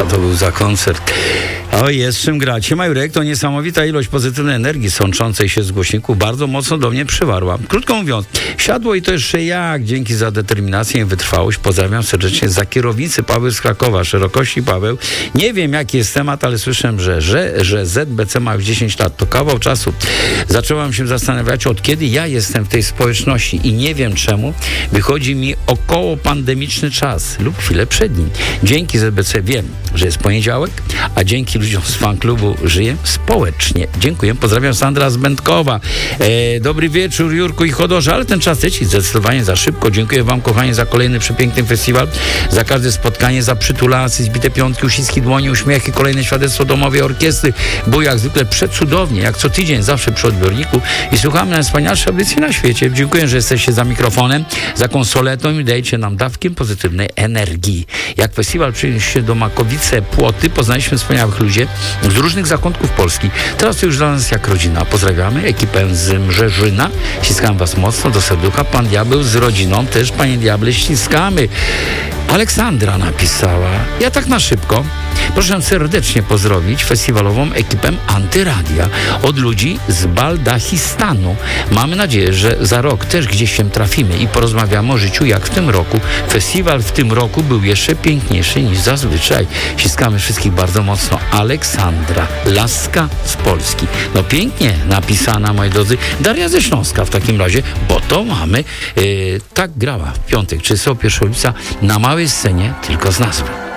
Co to był za koncert? O, jest czym grać. Majurek, to niesamowita ilość pozytywnej energii sączącej się z głośników bardzo mocno do mnie przywarła. Krótko mówiąc, siadło i to jeszcze jak. Dzięki za determinację i wytrwałość. Pozdrawiam serdecznie za kierownicy Paweł z Krakowa. Szerokości Paweł. Nie wiem, jaki jest temat, ale słyszę, że ZBC ma już 10 lat. To kawał czasu. Zacząłem się zastanawiać, od kiedy ja jestem w tej społeczności i nie wiem czemu. Wychodzi mi około pandemiczny czas lub chwilę przed nim. Dzięki ZBC wiem, że jest poniedziałek, a dzięki ludziom z fanklubu żyję społecznie. Dziękuję. Pozdrawiam, Sandra z Będkowa. Dobry wieczór, Jurku i Chodorze, ale ten czas leci zdecydowanie za szybko. Dziękuję wam, kochani, za kolejny przepiękny festiwal, za każde spotkanie, za przytulasy, zbite piątki, uściski dłoni, uśmiechy, kolejne świadectwo domowej orkiestry. Było jak zwykle przecudownie, jak co tydzień, zawsze przy odbiorniku i słuchamy najwspanialszej audycji na świecie. Dziękuję, że jesteście za mikrofonem, za konsoletą i dajecie nam dawkiem pozytywnej energii. Jak festiwal przyniósł się do Makowice, Płoty, poznaliśmy wspaniałych ludzi z różnych zakątków Polski. Teraz to już dla nas jak rodzina. Pozdrawiamy ekipę z Mrzeżyna. Ściskam was mocno do serducha. Pan Diabeł z rodziną też, panie Diable, ściskamy. Aleksandra napisała, ja tak na szybko, proszę serdecznie pozdrowić festiwalową ekipę Antyradia od ludzi z Baldachistanu. Mamy nadzieję, że za rok też gdzieś się trafimy i porozmawiamy o życiu jak w tym roku. Festiwal w tym roku był jeszcze piękniejszy niż zazwyczaj. Ściskamy wszystkich bardzo mocno. Aleksandra, laska z Polski. No pięknie napisana, moi drodzy. Daria ze Śląska w takim razie, bo to mamy, tak grała w piątek, 31 lipca na małej scenie, tylko z nazwy.